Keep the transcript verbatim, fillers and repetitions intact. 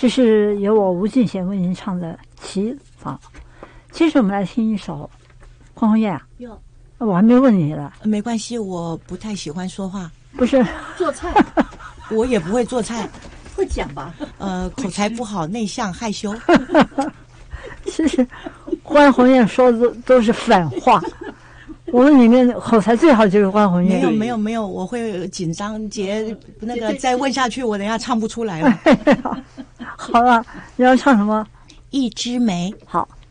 这是由我吴俊贤为您唱的《祈祷》。接着我们来听一首黄红叶啊， 哟， 我还没问你了。 没关系，我不太喜欢说话， 不是做菜， 我也不会做菜， 会讲吧？ 呃，口才不好，内向害羞。 其实关红叶说的都都是反话。我们里面口才最好就是关红叶。 没有没有没有，我会紧张，姐那个再问下去，我等一下唱不出来了。 好了，你要唱什么？ 一枝梅。 好。